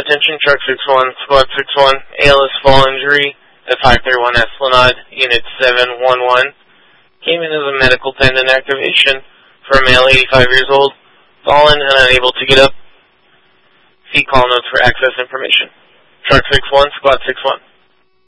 Attention Truck 61, Squad 61, ALS fall injury at 531 Esplanade, Unit 711. Came in as a medical tendon activation for a male 85 years old, fallen and unable to get up. See call notes for access information. Truck 61, Squad 61.